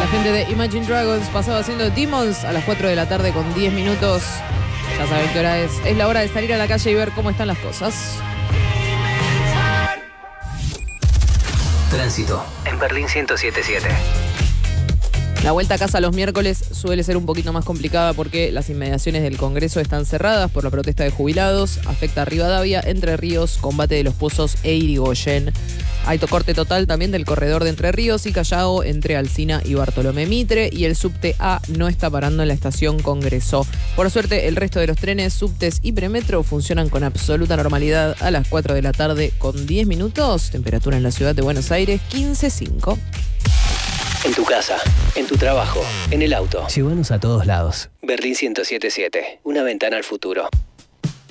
La gente de Imagine Dragons pasaba haciendo Demons a las 4 de la tarde con 10 minutos. Ya saben qué hora es. Es la hora de salir a la calle y ver cómo están las cosas. Tránsito en Berlín 107.7. La vuelta a casa los miércoles suele ser un poquito más complicada porque las inmediaciones del Congreso están cerradas por la protesta de jubilados. Afecta a Rivadavia, Entre Ríos, Combate de los Pozos e Irigoyen. Hay corte total también del corredor de Entre Ríos y Callao entre Alsina y Bartolomé Mitre, y el subte A no está parando en la estación Congreso. Por suerte, el resto de los trenes, subtes y premetro funcionan con absoluta normalidad a las 4 de la tarde con 10 minutos. Temperatura en la ciudad de Buenos Aires, 15,5. En tu casa, en tu trabajo, en el auto. Llévanos a todos lados. Berlín 107.7. Una ventana al futuro.